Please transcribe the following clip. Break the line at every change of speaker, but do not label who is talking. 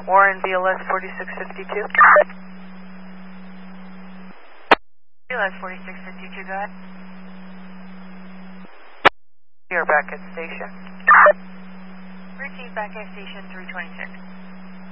Warren, BLS 4652.
BLS 4652, go ahead.
You're back at station.
Receive back at station 326.